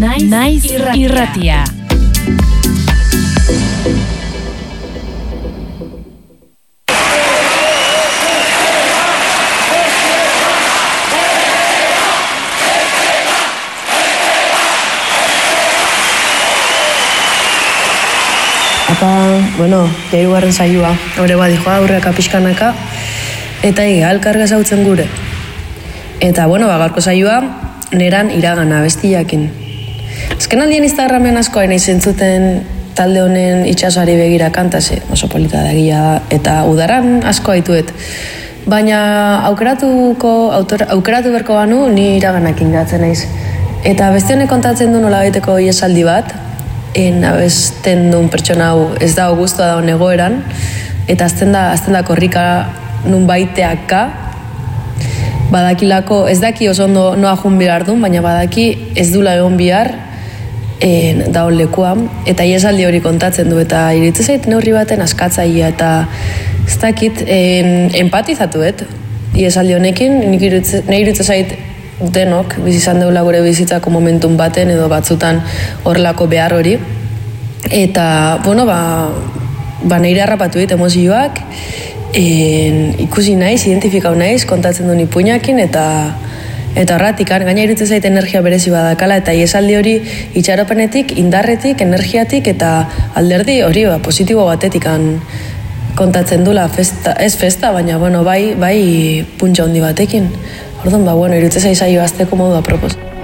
Naiz irratia. Bueno, hirugarren saioa, hori badijoa aurreka pixkanaka, eta alkarga zautzen gure. Eta, gaurko saioa, neran iragana bestiakin. Azken aldien Instagramen asko hain zentzuten talde honen itxasoari begira kantase, oso polita da egia, eta udaran asko haituet. Baina aukeratu berko banu, ni iraganakin gatzen naiz. Eta beste honek kontatzen du nola baiteko iesaldi bat, abesten duen pertsona hau ez da guztua daun egoeran, eta azten da korrika nun baiteaka, badakilako, ez daki oso ondo noa jun behar duen, baina badaki ez dula egon bihar daun lekua, eta iesaldi hori kontatzen du, eta iritze zait neurri baten askatzaia, eta ez dakit empatizatuet iesaldi honekin, nahi iritze zait denok, bizizan deula gure bizitzako momentun baten edo batzutan horrelako behar hori. Eta, nire harrapatu dit emozioak, ikusi naiz, identifikau naiz, kontatzen duen ipuinakin, eta horratik, gaina irutzen zait energia berezi badakala, eta iesaldi hori itxaropenetik, indarretik, energiatik, eta alderdi hori positibo batetik kontatzen dula, ez festa, baina bai puntxa handi batekin. Orduan, irutzen zait saio azteko modu apropos.